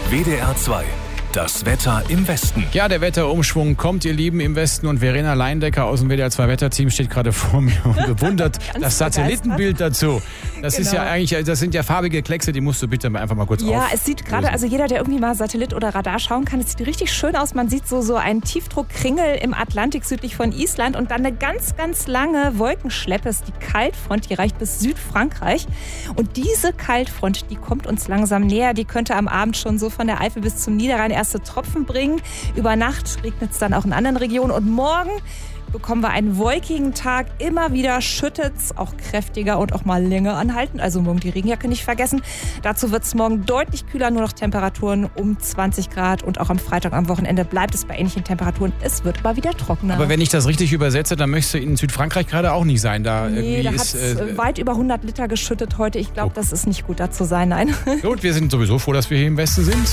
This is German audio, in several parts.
WDR 2. Das Wetter im Westen. Ja, der Wetterumschwung kommt, ihr Lieben, im Westen. Und Verena Leindecker aus dem WDR 2 Wetterteam steht gerade vor mir und bewundert das Satellitenbild dazu. Das ist ja eigentlich, das sind ja farbige Kleckse, die musst du bitte einfach mal kurz auf. Ja, es sieht gerade, also jeder, der irgendwie mal Satellit oder Radar schauen kann, es sieht richtig schön aus. Man sieht so einen Tiefdruckkringel im Atlantik südlich von Island und dann eine ganz, ganz lange Wolkenschleppe. Das ist die Kaltfront, die reicht bis Südfrankreich. Und diese Kaltfront, die kommt uns langsam näher. Die könnte am Abend schon so von der Eifel bis zum Niederrhein erste Tropfen bringen. Über Nacht regnet es dann auch in anderen Regionen. Und morgen bekommen wir einen wolkigen Tag. Immer wieder schüttet es, auch kräftiger und auch mal länger anhalten. Also morgen die Regenjacke nicht vergessen. Dazu wird es morgen deutlich kühler, nur noch Temperaturen um 20 Grad. Und auch am Freitag, am Wochenende bleibt es bei ähnlichen Temperaturen. Es wird aber wieder trockener. Aber wenn ich das richtig übersetze, dann möchtest du in Südfrankreich gerade auch nicht sein. Da hat es weit über 100 Liter geschüttet heute. Ich glaube, das ist nicht gut, da zu sein. Nein. Gut, wir sind sowieso froh, dass wir hier im Westen sind.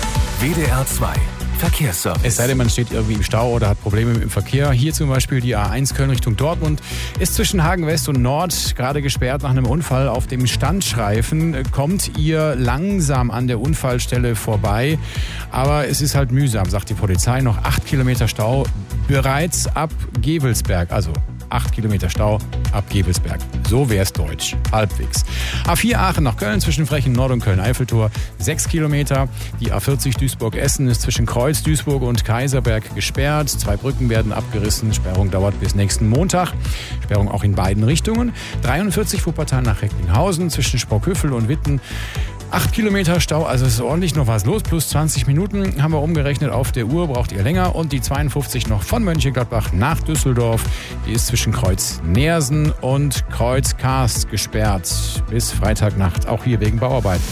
WDR 2. Verkehrsservice. Es sei denn, man steht irgendwie im Stau oder hat Probleme mit dem Verkehr. Hier zum Beispiel die A1 Köln Richtung Dortmund ist zwischen Hagen West und Nord gerade gesperrt nach einem Unfall. Auf dem Standstreifen kommt ihr langsam an der Unfallstelle vorbei. Aber es ist halt mühsam, sagt die Polizei. Noch 8 Kilometer Stau bereits ab Gevelsberg. Also 8 Kilometer Stau ab Gevelsberg. So wär's deutsch. Halbwegs. A4 Aachen nach Köln zwischen Frechen Nord und Köln-Eiffeltor 6 Kilometer. Die A40 Duisburg-Essen ist zwischen Kreuz, Duisburg und Kaiserberg gesperrt. 2 Brücken werden abgerissen. Sperrung dauert bis nächsten Montag. Sperrung auch in beiden Richtungen. 43 Wuppertal nach Recklinghausen zwischen Sprockhövel und Witten. 8 Kilometer Stau, also es ist ordentlich noch was los. Plus 20 Minuten haben wir umgerechnet auf der Uhr, braucht ihr länger. Und die 52 noch von Mönchengladbach nach Düsseldorf. Die ist zwischen Kreuz Neersen und Kreuz Karst gesperrt. Bis Freitagnacht, auch hier wegen Bauarbeiten.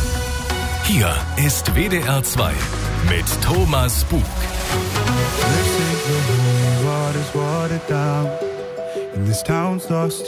Hier ist WDR 2 mit Thomas Bug.